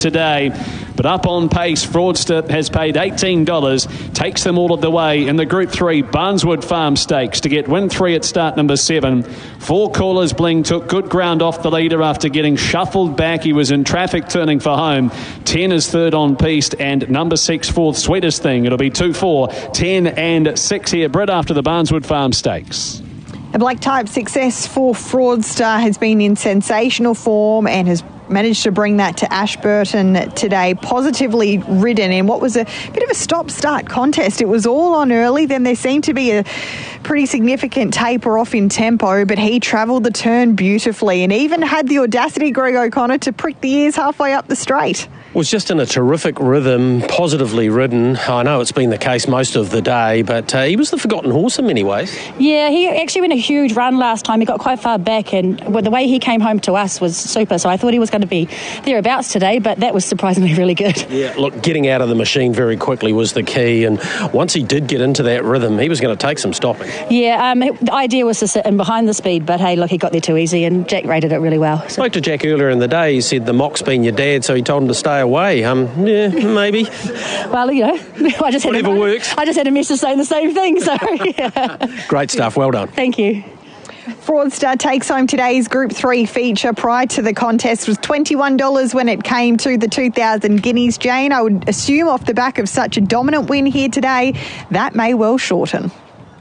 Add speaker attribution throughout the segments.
Speaker 1: today, but up on pace. Fraudster has paid $18, takes them all of the way in the Group 3 Barneswood Farm Stakes to get win 3 at start number 7. 4 Callers Bling took good ground off the leader after getting shuffled back. He was in traffic turning for home. 10 is third on piste, and number 6 fourth. Sweetest Thing. It'll be 2, 4, 10 and 6 here, Brett, after the Barneswood Farm Stakes.
Speaker 2: A black type success for Fraudster has been in sensational form and has managed to bring that to Ashburton today, positively ridden in what was a bit of a stop-start contest. It was all on early, then there seemed to be a pretty significant taper off in tempo, but he travelled the turn beautifully and even had the audacity, Greg O'Connor, to prick the ears halfway up the straight.
Speaker 3: Was just in a terrific rhythm, positively ridden. I know it's been the case most of the day, but he was the forgotten horse in many ways.
Speaker 4: Yeah, he actually went a huge run last time. He got quite far back, and the way he came home to us was super, so I thought he was going to be thereabouts today, but that was surprisingly really good.
Speaker 3: Yeah, look, getting out of the machine very quickly was the key, and once he did get into that rhythm, he was going to take some stopping.
Speaker 4: Yeah, the idea was to sit in behind the speed, but hey, look, he got there too easy, and Jack rated it really well. So.
Speaker 3: Spoke to Jack earlier in the day. He said the mock's been your dad, so he told him to stay away. Yeah, maybe.
Speaker 4: Well, you know, I just had a message saying the same thing. So, yeah.
Speaker 3: Great stuff. Well done.
Speaker 4: Thank you.
Speaker 2: Fraudster takes home today's Group 3 feature. Prior to the contest was $21 when it came to the 2,000 guineas. Jane, I would assume off the back of such a dominant win here today, that may well shorten.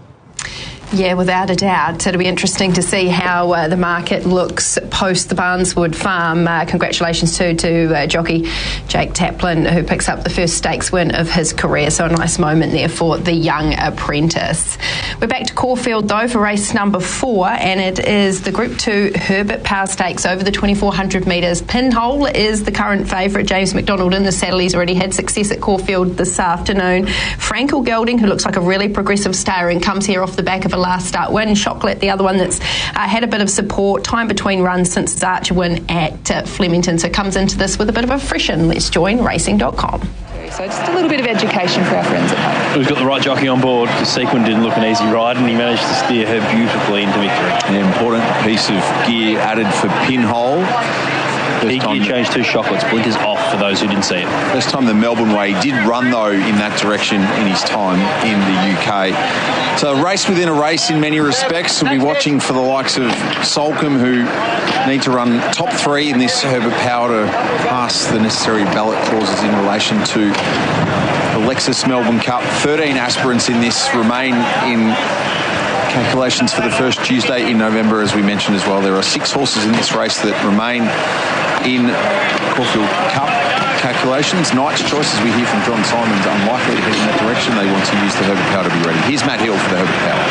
Speaker 5: Yeah, without a doubt. It'll be interesting to see how the market looks post the Barneswood Farm. Congratulations to jockey Jake Taplin, who picks up the first stakes win of his career. So a nice moment there for the young apprentice. We're back to Caulfield, though, for race number 4, and it is the Group 2 Herbert Power Stakes over the 2,400 metres. Pinhole is the current favourite. James McDonald in the saddle. He's already had success at Caulfield this afternoon. Frankel Gelding, who looks like a really progressive starring, comes here off the back of a last start win. Chocolate, the other one that's had a bit of support, time between runs since his Archer win at Flemington, so comes into this with a bit of a freshen. Let's join racing.com.
Speaker 6: So just a little bit of education for our friends at home.
Speaker 7: We've got the right jockey on board. The Sequin didn't look an easy ride, and he managed to steer her beautifully into victory.
Speaker 8: An important piece of gear added for Pinhole.
Speaker 7: Big gear change to Chocolate's blinkers off for those who didn't see it.
Speaker 8: First time the Melbourne way. He did run, though, in that direction in his time in the UK. So a race within a race in many respects. We'll be watching for the likes of Solcombe, who need to run top 3 in this Herbert Power to pass the necessary ballot clauses in relation to the Lexus Melbourne Cup. 13 aspirants in this remain in calculations for the first Tuesday in November, as we mentioned as well. There are 6 horses in this race that remain in Caulfield Cup calculations. Knight's Choice, as we hear from John Simons, unlikely to head in that direction. They want to use the Herbert Power to be ready. Here's Matt Hill for the Herbert Power.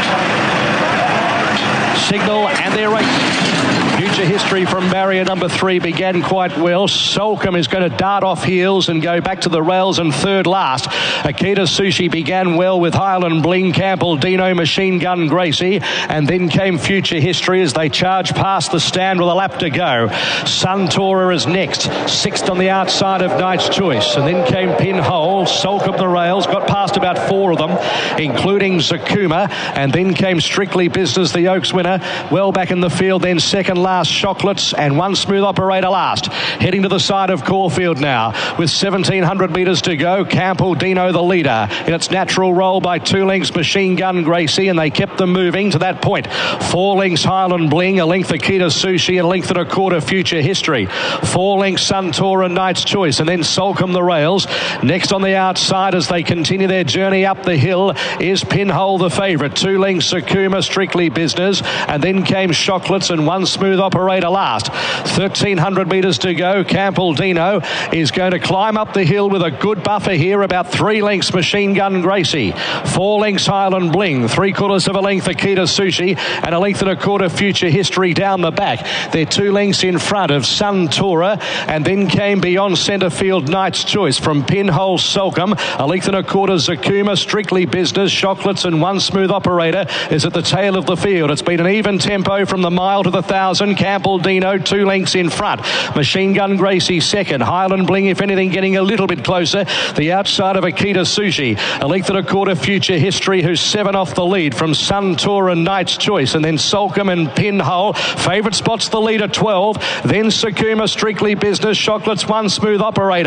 Speaker 9: Signal, and they're racing. Future History from barrier number 3 began quite well. Solcombe is going to dart off heels and go back to the rails and third last. Akita Sushi began well with Highland Bling, Campbell, Dino, Machine Gun Gracie, and then came Future History as they charge past the stand with a lap to go. Suntora is next, 6th on the outside of Knight's Choice, and then came Pinhole. Solcombe the rails, got past about 4 of them, including Zakuma, and then came Strictly Business, the Oaks winner, well back in the field, then second last Chocolates, and One Smooth Operator last. Heading to the side of Caulfield now with 1,700 metres to go. Campbell Dino the leader in its natural roll by 2 lengths Machine Gun Gracie, and they kept them moving to that point. 4 lengths Highland Bling, a length Akita Sushi, and a length and a quarter Future History. 4 lengths Suntora Knight's Choice, and then Solcombe the rails. Next on the outside as they continue their journey up the hill is Pinhole the favourite. 2 lengths Sakuma Strictly Business, and then came Chocolates and One Smooth Operator last. 1,300 metres to go. Campbell Dino is going to climb up the hill with a good buffer here, about 3 lengths Machine Gun Gracie, 4 lengths Highland Bling, 3/4 of a length Akita Sushi, and a length and a quarter Future History down the back. They're 2 lengths in front of Suntora, and then came beyond centre field Knight's Choice from Pinhole Solcombe, a length and a quarter Zakuma Strictly Business, Chocolates and One Smooth Operator is at the tail of the field. It's been an even tempo from the mile to the 1,000. Campbell Dino 2 lengths in front. Machine Gun Gracie second. Highland Bling, if anything, getting a little bit closer. The outside of Akita Sushi. A length and a quarter Future History, who's 7 off the lead from Suntora and Knight's Choice. And then Solcombe and Pinhole. Favourite spots the leader 12. Then Sakuma Strictly Business, Chocolates, One Smooth Operator.